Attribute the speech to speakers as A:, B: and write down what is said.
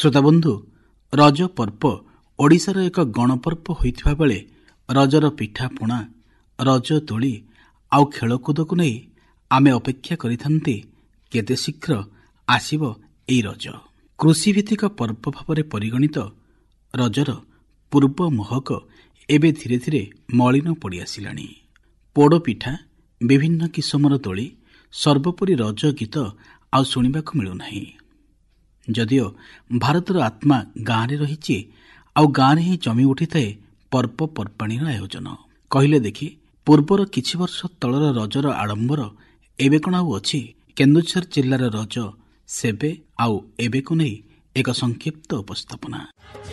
A: ଶ୍ରୋତାବନ୍ଧୁ, ରଜ ପର୍ବ ଓଡ଼ିଶାର ଏକ ଗଣପର୍ବ ହୋଇଥିବା ବେଳେ ରଜର ପିଠାପଣା, ରଜ ଦୋଳି ଆଉ ଖେଳକୁଦକୁ ନେଇ ଆମେ ଅପେକ୍ଷା କରିଥାନ୍ତି କେତେ ଶୀଘ୍ର ଆସିବ ଏହି ରଜ। କୃଷିଭିତ୍ତିକ ପର୍ବ ଭାବରେ ପରିଗଣିତ ରଜର ପୂର୍ବ ମହକ ଏବେ ଧୀରେ ଧୀରେ ମଳିନ ପଡ଼ିଆସିଲାଣି। ପୋଡ଼ପିଠା, ବିଭିନ୍ନ କିସମର ଦୋଳି, ସର୍ବୋପରି ରଜ ଗୀତ ଆଉ ଶୁଣିବାକୁ ମିଳୁନାହିଁ। ଯଦିଓ ଭାରତର ଆତ୍ମା ଗାଁରେ ରହିଛି, ଆଉ ଗାଁରେ ହିଁ ଜମି ଉଠିଥାଏ ପର୍ବପର୍ବାଣୀର ଆୟୋଜନ। କହିଲେ ଦେଖି, ପୂର୍ବର କିଛି ବର୍ଷ ତଳର ରଜର ଆଡ଼ମ୍ବର ଏବେ କ'ଣ ଆଉ ଅଛି? କେନ୍ଦୁଝର ଜିଲ୍ଲାର ରଜ ସେବେ ଆଉ ଏବେକୁ ନେଇ ଏକ ସଂକ୍ଷିପ୍ତ ଉପସ୍ଥାପନା।